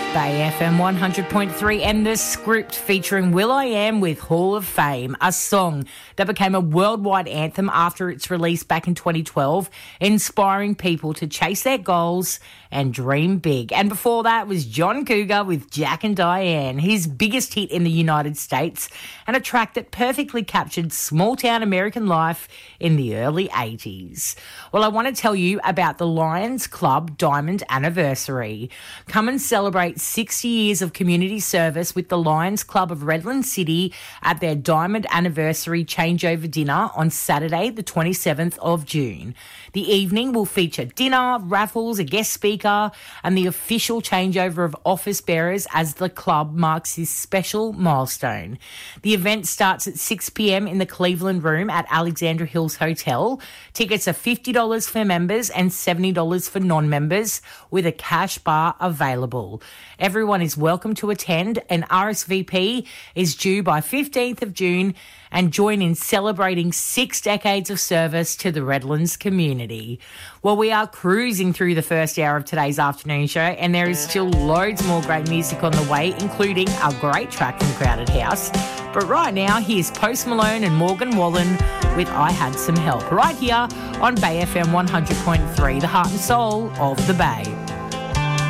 Bay FM 100.3 and The Script featuring will.i.am with Hall of Fame, a song that became a worldwide anthem after its release back in 2012, inspiring people to chase their goals and dream big. And before that was John Cougar with Jack and Diane, his biggest hit in the United States, and a track that perfectly captured small-town American life in the early 80s. Well, I want to tell you about the Lions Club Diamond Anniversary. Come and celebrate 60 years of community service with the Lions Club of Redland City at their Diamond Anniversary Changeover Dinner on Saturday, the 27th of June. The evening will feature dinner, raffles, a guest speaker, and the official changeover of office bearers as the club marks this special milestone. The event starts at 6 p.m. in the Cleveland Room at Alexandra Hills Hotel. Tickets are $50 for members and $70 for non-members, with a cash bar available. Everyone is welcome to attend, and RSVP is due by 15th of June, and join in celebrating 6 decades of service to the Redlands community. Well, we are cruising through the first hour of today's afternoon show, and there is still loads more great music on the way, including our great track from Crowded House. But right now, here's Post Malone and Morgan Wallen with I Had Some Help, right here on Bay FM 100.3, the heart and soul of the Bay.